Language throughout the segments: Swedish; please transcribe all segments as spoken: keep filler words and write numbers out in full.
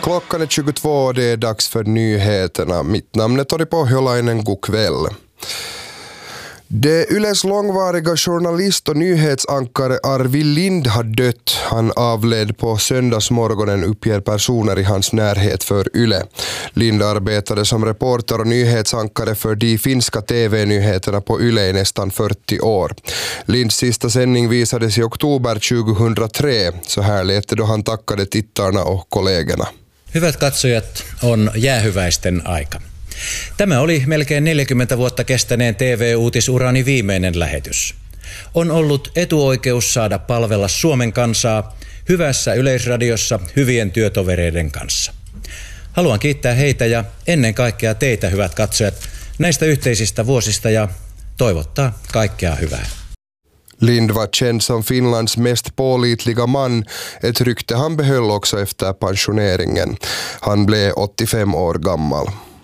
Klockan är tjugotvå och det är dags för nyheterna. Mitt namn är Tori Pohjolainen, god kväll. Det Yles långvariga journalist och nyhetsankare Arvid Lind har dött. Han avled på söndagsmorgonen, uppger personer i hans närhet för Yle. Lind arbetade som reporter och nyhetsankare för de finska tv-nyheterna på Yle i nästan fyrtio år. Linds sista sändning visades i oktober tjugohundratre. Så här lät det då han tackade tittarna och kollegorna. Hyvät katsojat, on jäähyväisten aika. Tämä oli melkein neljäkymmentä vuotta kestäneen T V-uutisurani viimeinen lähetys. On ollut etuoikeus saada palvella Suomen kansaa hyvässä yleisradiossa hyvien työtovereiden kanssa. Haluan kiittää heitä ja ennen kaikkea teitä, hyvät katsojat, näistä yhteisistä vuosista ja toivottaa kaikkea hyvää. Lind var känd som Finlands mest pålitliga man, ett rykte han behöll också efter pensioneringen. Han blev åttiofem år gammal.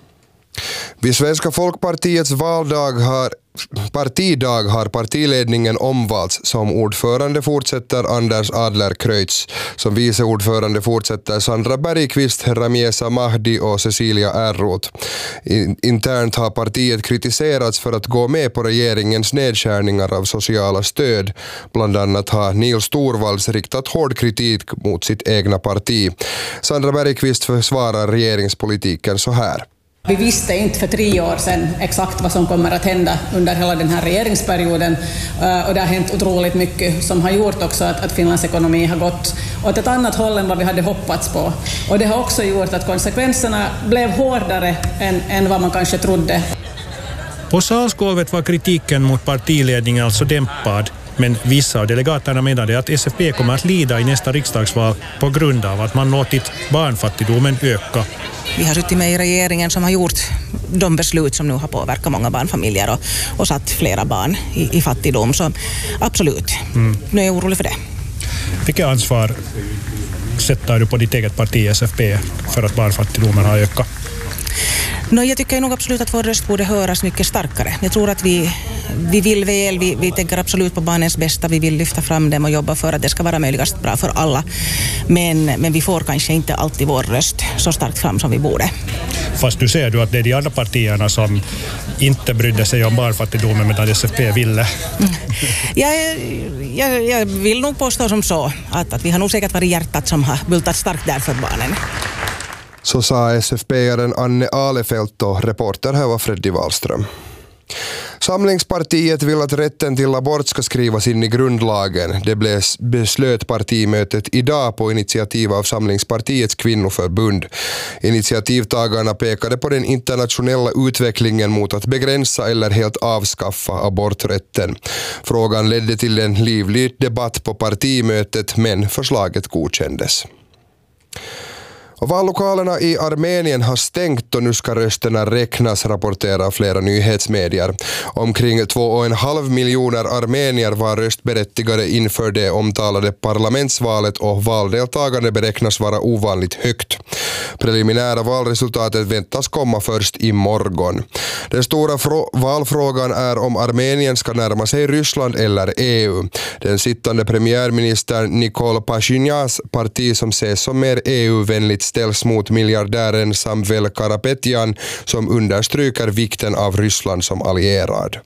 Vid Svenska Folkpartiets valdag har, partidag har partiledningen omvalts. Som ordförande fortsätter Anders Adler-Kreutz. Som vice ordförande fortsätter Sandra Bergqvist, Ramiesa Mahdi och Cecilia Erroth. Internt har partiet kritiserats för att gå med på regeringens nedskärningar av sociala stöd. Bland annat har Nils Torvalds riktat hård kritik mot sitt egna parti. Sandra Bergqvist försvarar regeringspolitiken så här. Vi visste inte för tre år sedan exakt vad som kommer att hända under hela den här regeringsperioden, och det har hänt otroligt mycket som har gjort också att, att Finlands ekonomi har gått åt ett annat håll än vad vi hade hoppats på. Och det har också gjort att konsekvenserna blev hårdare än, än vad man kanske trodde. På salsgolvet var kritiken mot partiledningen alltså dämpad, men vissa av delegaterna menade att S F P kommer att lida i nästa riksdagsval på grund av att man låtit barnfattigdomen öka. Vi har suttit med i regeringen som har gjort de beslut som nu har påverkat många barnfamiljer och, och satt flera barn i, i fattigdom. Så absolut, mm. nu är jag orolig för det. Vilket ansvar sätter du på ditt eget parti S F P för att barnfattigdomen har ökat? No, jag tycker nog absolut att vår röst borde höras mycket starkare. Jag tror att vi, vi vill väl, vi, vi tänker absolut på barnens bästa, vi vill lyfta fram dem och jobba för att det ska vara möjligast bra för alla. Men, men vi får kanske inte alltid vår röst så starkt fram som vi borde. Fast du ser du att det är de andra partierna som inte brydde sig om barnfattigdomen medan S F P ville. Mm. Jag, jag, jag vill nog påstå som så att, att vi har nog säkert varit hjärtat som har bultat starkt där för barnen. Så sa S F P-aren Anne Alefelt och reporter här var Freddy Wahlström. Samlingspartiet vill att rätten till abort ska skrivas in i grundlagen. Det beslöt partimötet idag på initiativ av Samlingspartiets kvinnoförbund. Initiativtagarna pekade på den internationella utvecklingen mot att begränsa eller helt avskaffa aborträtten. Frågan ledde till en livlig debatt på partimötet, men förslaget godkändes. Och vallokalerna i Armenien har stängt och nu ska rösterna räknas, rapporterar flera nyhetsmedier. Omkring två och en halv miljoner armenier var röstberättigade inför det omtalade parlamentsvalet och valdeltagande beräknas vara ovanligt högt. Preliminära valresultatet väntas komma först imorgon. Den stora frå- valfrågan är om Armenien ska närma sig Ryssland eller E U. Den sittande premiärministern Nikol Pashinyans parti, som ses som mer E U-vänligt, ställs mot miljardären Samvel Karapetyan, som understryker vikten av Ryssland som allierad.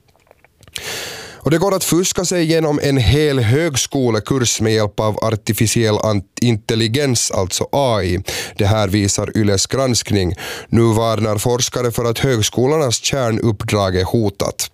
Och det går att fuska sig genom en hel högskolekurs med hjälp av artificiell intelligens, alltså A I. Det här visar Yles granskning. Nu varnar forskare för att högskolornas kärnuppdrag är hotat.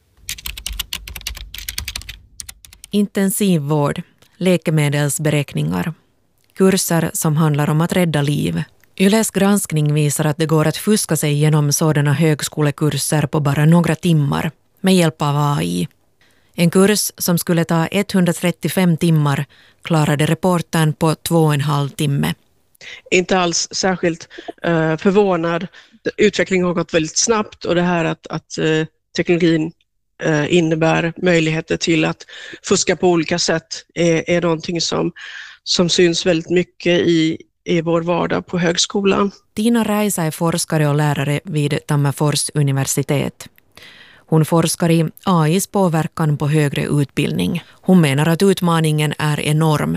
Intensivvård, läkemedelsberäkningar, kurser som handlar om att rädda liv. Yles granskning visar att det går att fuska sig genom sådana högskolekurser på bara några timmar med hjälp av A I. En kurs som skulle ta etthundratrettiofem timmar klarade reportern på två och en halv timme. Inte alls särskilt uh, förvånad. Utvecklingen har gått väldigt snabbt, och det här att, att uh, teknologin uh, innebär möjligheter till att fuska på olika sätt är, är någonting som, som syns väldigt mycket i, i vår vardag på högskolan. Tina Räisa är forskare och lärare vid Tammerfors universitet. Hon forskar i A I:s påverkan på högre utbildning. Hon menar att utmaningen är enorm.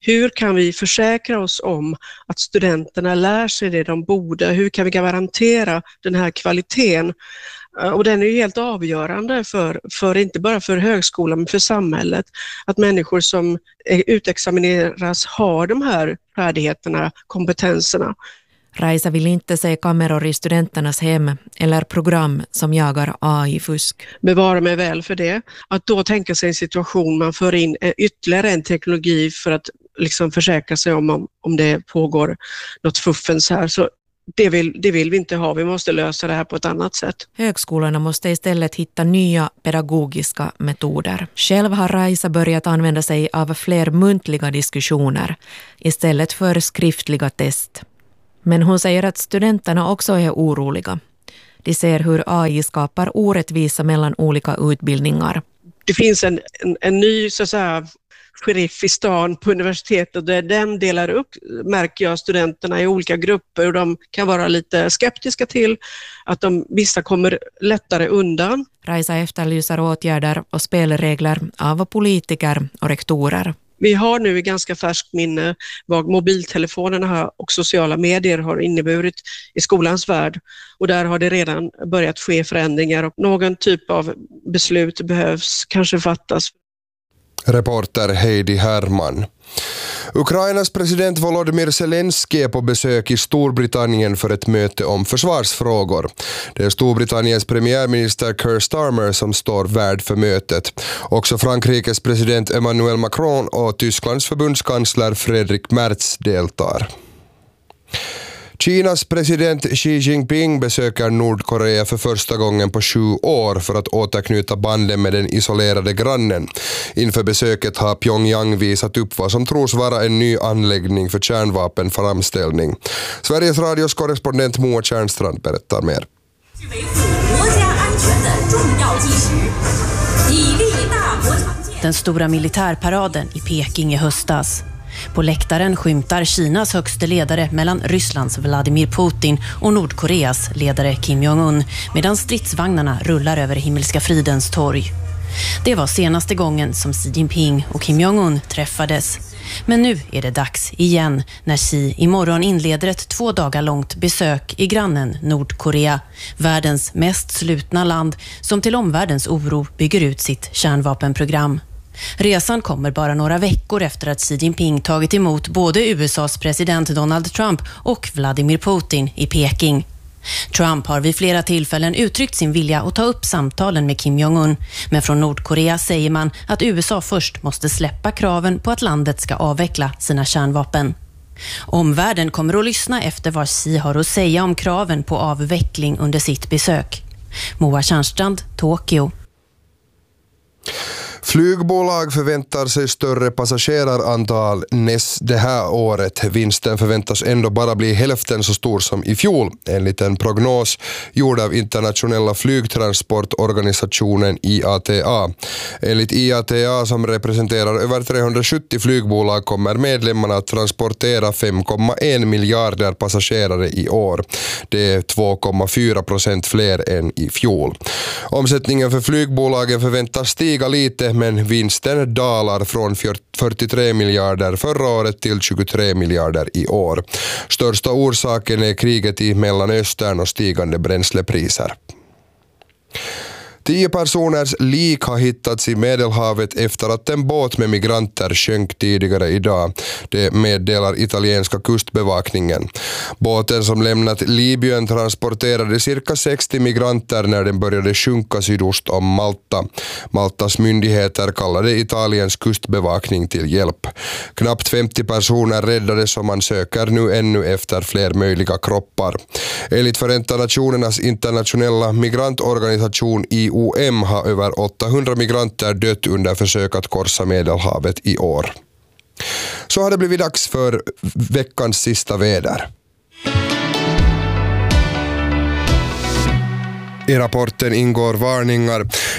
hur kan vi försäkra oss om att studenterna lär sig det de borde? Hur kan vi garantera den här kvaliteten? Och den är ju helt avgörande för, för inte bara för högskolan men för samhället. Att människor som utexamineras har de här färdigheterna, kompetenserna. Raisa vill inte se kameror i studenternas hem eller program som jagar A I-fusk. Bevara mig väl för det. Att då tänka sig en situation man för in ytterligare en teknologi för att liksom försäkra sig om, om, om det pågår något fuffens här. Så det vill, det vill vi inte ha. Vi måste lösa det här på ett annat sätt. Högskolorna måste istället hitta nya pedagogiska metoder. Själv har Raisa börjat använda sig av fler muntliga diskussioner istället för skriftliga test. Men hon säger att studenterna också är oroliga. De ser hur A I skapar orättvisa mellan olika utbildningar. Det finns en, en, en ny så att säga, sheriff i stan på universitetet och där den delar upp, märker jag, studenterna i olika grupper och de kan vara lite skeptiska till att de, vissa kommer lättare undan. Raisa efterlyser åtgärder och spelregler av politiker och rektorer. Vi har nu i ganska färskt minne vad mobiltelefonerna och sociala medier har inneburit i skolans värld. Och där har det redan börjat ske förändringar och någon typ av beslut behövs kanske fattas. Reporter Heidi Herman. Ukrainas president Volodymyr Zelensky är på besök i Storbritannien för ett möte om försvarsfrågor. Det är Storbritanniens premiärminister Keir Starmer som står värd för mötet. Också Frankrikes president Emmanuel Macron och Tysklands förbundskansler Friedrich Merz deltar. Kinas president Xi Jinping besöker Nordkorea för första gången på sju år för att återknyta banden med den isolerade grannen. Inför besöket har Pyongyang visat upp vad som tros vara en ny anläggning för kärnvapenframställning. Sveriges radios korrespondent Moa Tjärnstrand berättar mer. Den stora militärparaden i Peking i höstas. På läktaren skymtar Kinas högste ledare mellan Rysslands Vladimir Putin och Nordkoreas ledare Kim Jong-un medan stridsvagnarna rullar över Himmelska fridens torg. Det var senaste gången som Xi Jinping och Kim Jong-un träffades. Men nu är det dags igen när Xi imorgon inleder ett två dagar långt besök i grannen Nordkorea, världens mest slutna land som till omvärldens oro bygger ut sitt kärnvapenprogram. Resan kommer bara några veckor efter att Xi Jinping tagit emot både U S A:s president Donald Trump och Vladimir Putin i Peking. Trump har vid flera tillfällen uttryckt sin vilja att ta upp samtalen med Kim Jong-un, men från Nordkorea säger man att U S A först måste släppa kraven på att landet ska avveckla sina kärnvapen. Omvärlden kommer att lyssna efter vad Xi har att säga om kraven på avveckling under sitt besök. Moa Tjärnstrand, Tokyo. Flygbolag förväntar sig större passagerarantal näst det här året. Vinsten förväntas ändå bara bli hälften så stor som i fjol, enligt en prognos gjord av internationella flygtransportorganisationen I A T A. Enligt I A T A, som representerar över trehundrasjuttio flygbolag, kommer medlemmarna att transportera fem komma en miljarder passagerare i år. Det är två komma fyra procent fler än i fjol. Omsättningen för flygbolagen förväntas stiga lite, men vinsten dalar från fyrtiotre miljarder förra året till tjugotre miljarder i år. Största orsaken är kriget i Mellanöstern och stigande bränslepriser. Tio personers lik har hittats i Medelhavet efter att en båt med migranter sjönk tidigare idag. Det meddelar italienska kustbevakningen. Båten som lämnat Libyen transporterade cirka sextio migranter när den började sjunka sydost om Malta. Maltas myndigheter kallade Italiens kustbevakning till hjälp. Knappt femtio personer räddades och man söker nu ännu efter fler möjliga kroppar. Enligt Förenta Nationernas internationella migrantorganisation I O M har över åttahundra migranter dött under försök att korsa Medelhavet i år. Så har det blivit dags för veckans sista väder. I rapporten ingår varningar.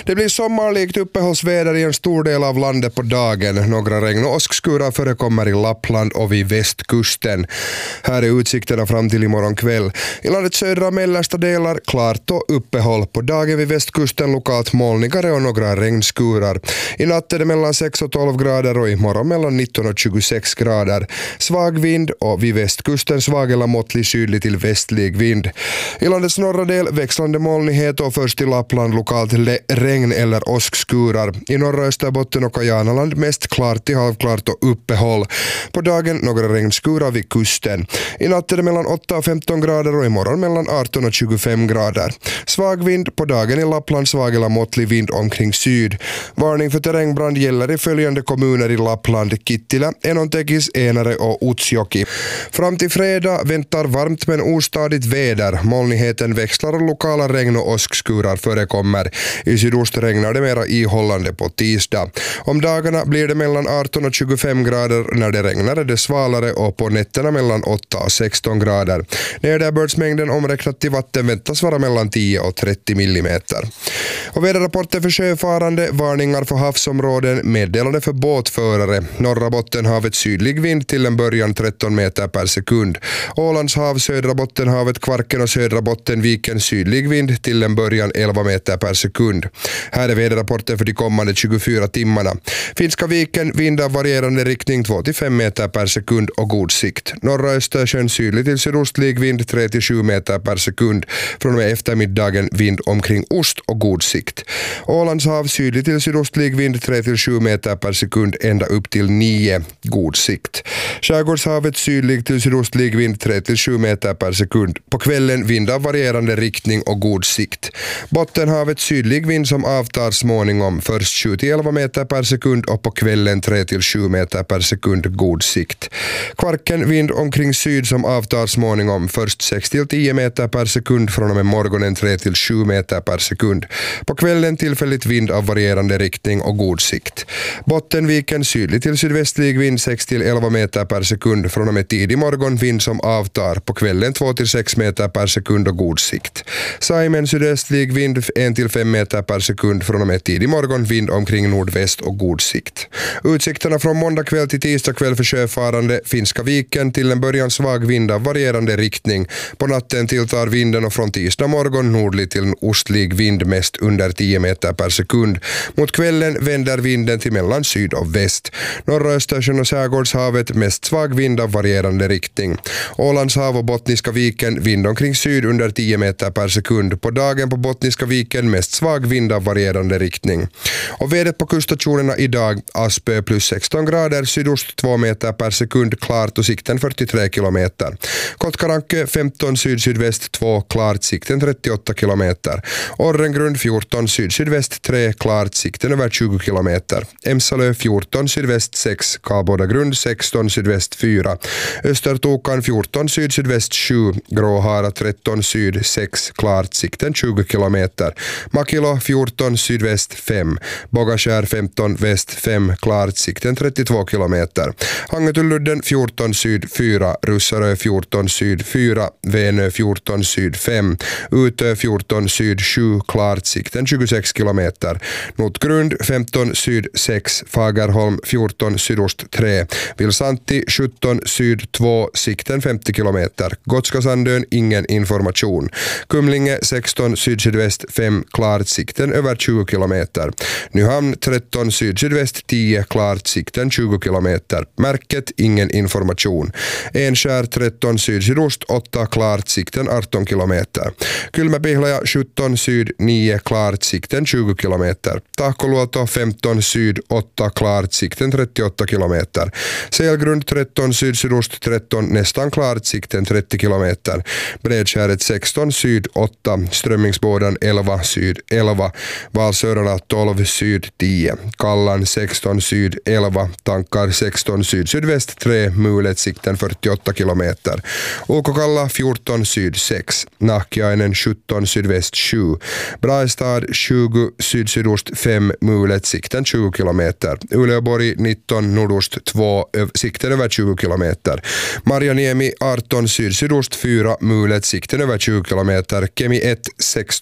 Det blir sommarlikt uppehållsväder i en stor del av landet på dagen. Några regn- och åskskurar förekommer i Lappland och vid västkusten. Här är utsikterna fram till imorgon kväll. I landets södra och mellersta delar klart och uppehåll. På dagen vid västkusten lokalt molnigare och några regnskurar. I natt är det mellan sex och tolv grader och imorgon mellan nitton och tjugosex grader. Svag vind och vid västkusten svag eller måttlig sydlig till västlig vind. I landets norra del växlande molnighet och först i Lappland lokalt le- regn eller åskskurar. I norra Österbotten och Kajanaland mest klart till halvklart och uppehåll. På dagen några regnskurar vid kusten. I natt är det mellan åtta och femton grader och imorgon mellan arton och tjugofem grader. Svag vind på dagen i Lappland, svag eller måttlig vind omkring syd. Varning för terrängbrand gäller i följande kommuner i Lappland: Kittilä, Enontekis, Enare och Utsjoki. Fram till fredag väntar varmt men ostadigt väder. Molnigheten växlar och lokala regn- och åskskurar förekommer. I sydost regnar det mera ihållande på tisdag. Om dagarna blir det mellan arton och tjugofem grader, när det regnar är det svalare och på nätterna mellan åtta och sexton grader. Nederbördsmängden omräknat till vatten väntas vara mellan tio och trettio millimeter. Och väderrapporten för sjöfarande, varningar för havsområden, meddelande för båtförare. Norra Bottenhavet sydlig vind till en början tretton meter per sekund. Ålands hav, södra Bottenhavet, Kvarken och södra Bottenviken sydlig vind till en början elva meter per sekund. Här är väderrapporten för de kommande tjugofyra timmarna. Finska viken vind av varierande riktning två till fem meter per sekund och god sikt. Norra Östersjön sydlig till sydostlig vind tre till sju meter per sekund. Från och med eftermiddagen vind omkring ost och god sikt. Ålands hav sydlig till sydostlig vind tre till sju meter per sekund ända upp till nio, god sikt. Skärgårdshavet sydlig till sydostlig vind tre till sju meter per sekund. På kvällen vind av varierande riktning och god sikt. Bottenhavet sydlig vind som avtar småningom, först sju till elva meter per sekund och på kvällen tre till sju meter per sekund, god sikt. Kvarken vind omkring syd som avtar småningom, först sex till tio meter per sekund, från och med morgonen tre till sju meter per sekund. På kvällen tillfälligt vind av varierande riktning och god sikt. Bottenviken sydlig till sydvästlig vind sex till elva meter per sekund, från och med tidig morgon vind som avtar, på kvällen två till sex meter per sekund och god sikt. Saimen sydöstlig vind en till fem meter per sekund, från och med tidig morgon vind omkring nordväst och god sikt. Utsikterna från måndag kväll till tisdag kväll för sjöfarande: Finska viken till en början svag vind av varierande riktning. På natten tilltar vinden och från tisdag morgon nordlig till en ostlig vind mest under tio meter per sekund. Mot kvällen vänder vinden till mellan syd och väst. Norra Östersjön och Skärgårdshavet mest svag vind av varierande riktning. Ålands hav och Bottniska viken vind omkring syd under tio meter per sekund. På dagen på Bottniska viken mest svag vind av varierande riktning. Och vädret på kuststationerna idag: Aspö plus sexton grader, sydost två meter per sekund, klart och sikten fyrtiotre kilometer. Kotkaranke femton syd-sydväst två, klart, sikten trettioåtta kilometer. Orrengrund fjorton syd-sydväst tre, klart, sikten över tjugo kilometer. Emsalö fjorton sydväst sex, Karlbodagrund sexton sydväst fyra. Östertokan fjorton syd-sydväst sju, Gråhara tretton syd sex, klart, sikten tjugo kilometer. Makilo fjorton sydväst fem, Bogaskär femton väst fem, klart, sikten trettiotvå kilometer. Hangetulludden fjorton syd fyra, Russarö fjorton syd fyra, Vänö fjorton syd fem, Utö fjorton syd sju, klart, sikten tjugosex kilometer. Notgrund femton syd sex, Fagerholm fjorton sydost tre, Vilsanti sjutton syd två, sikten femtio kilometer. Gotskasandön ingen information. Kumlinge sexton syd-sydväst fem, klart, sikten över tjugo kilometer. Nyhamn tretton syd-sydväst tio, klart, sikten tjugo kilometer. Märket ingen information. Enskär tretton syd-sydost åtta, klart, sikten arton kilometer. Kylmäpihlaja sjutton syd nio, klart, sikten tjugo kilometer. Tahkoluoto femton syd åtta, klart, sikten trettioåtta kilometer. Selgrund tretton syd-sydost tretton, nästan klart, sikten trettio kilometer. Bredskäret sexton syd åtta, Strömmingsbådan elva syd elva, Valsörarna tolv syd tio, Kallan sexton syd elva, Tankar sexton syd sydväst tre, Mulet sikten fyrtioåtta kilometer. Ukokalla fjorton syd sex, Nahkiainen sjutton sydväst sju, Braistad tjugo syd-sydost fem, Mulet sikten tjugo kilometer. Uleåborg nitton nordost två, sikten över tjugo kilometer. Marjaniemi arton syd-sydost fyra, Mulet sikten över tjugo kilometer. Kemi ett sexton,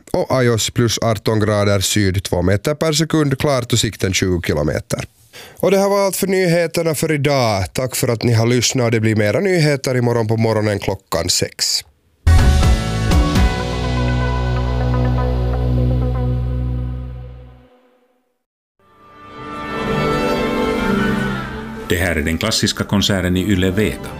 och iOS plus arton grader syd två meter per sekund, klart och sikten tjugo kilometer. Och det här var allt för nyheterna för idag. Tack för att ni har lyssnat. Det blir mera nyheter imorgon på morgonen klockan sex. Det här är den klassiska konserten i Yle Vega.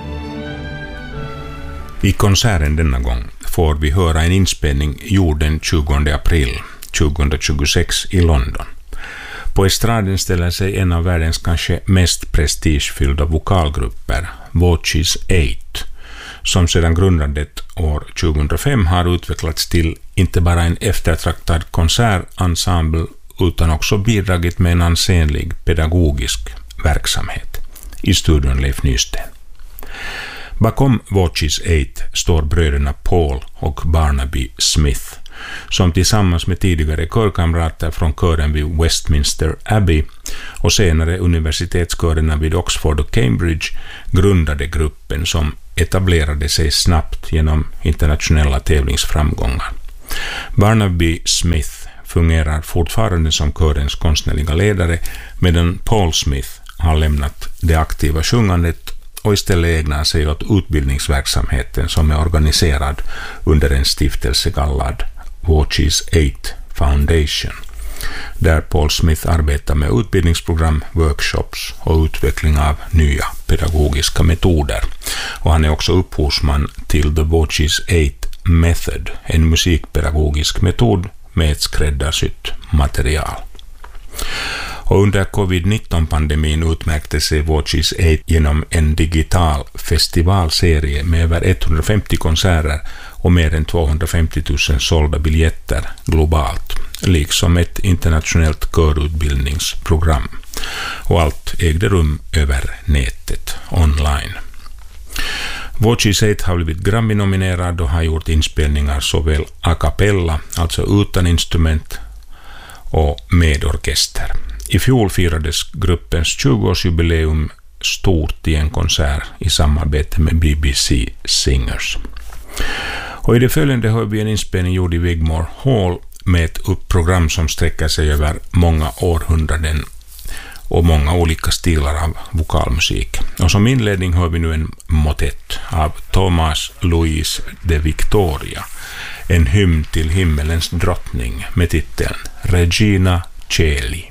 I konserten denna gång får vi höra en inspelning gjord den tjugonde april tjugohundratjugosex i London. På estraden ställer sig en av världens kanske mest prestigefyllda vokalgrupper, Watches eight, som sedan grundandet år tjugohundrafem har utvecklats till inte bara en eftertraktad konsertensemble utan också bidragit med en ansenlig pedagogisk verksamhet. I studion Leif Nysten. Bakom Watches eight står bröderna Paul och Barnaby Smith, som tillsammans med tidigare körkamrater från kören vid Westminster Abbey och senare universitetskörerna vid Oxford och Cambridge grundade gruppen som etablerade sig snabbt genom internationella tävlingsframgångar. Barnaby Smith fungerar fortfarande som körens konstnärliga ledare, medan Paul Smith har lämnat det aktiva sjungandet och istället ägnar sig åt utbildningsverksamheten som är organiserad under en stiftelse kallad Watches eight Foundation, där Paul Smith arbetar med utbildningsprogram, workshops och utveckling av nya pedagogiska metoder. Och han är också upphovsman till The Watches eight Method, en musikpedagogisk metod med ett skräddarsytt material. Och under covid nitton-pandemin utmärkte sig Watches eight genom en digital festivalserie med över etthundrafemtio konserter och mer än tvåhundrafemtio tusen sålda biljetter globalt, liksom ett internationellt körutbildningsprogram. Och allt ägde rum över nätet, online. Watches eight har blivit Grammy-nominerad och har gjort inspelningar såväl a cappella, alltså utan instrument, och med orkester. I fjol firades gruppens tjugoårsjubileum stort i en konsert i samarbete med B B C Singers. Och i det följande hör vi en inspelning gjord i Wigmore Hall med ett program som sträcker sig över många århundraden och många olika stilar av vokalmusik. Och som inledning hör vi nu en motett av Thomas Louis de Victoria, en hymn till himmelens drottning med titeln Regina Coeli.